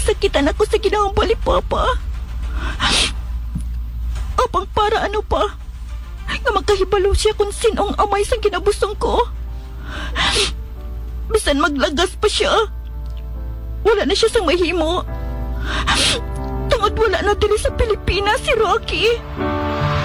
gisakitan ako sa ginawang Papa. Apang para ano pa? Nga magkahibalo siya kung sinong amay sa ginabusong ko. Bisan maglagas pa siya, wala na siya sang mahimo. Tungod wala na dili sa Pilipinas si Rocky.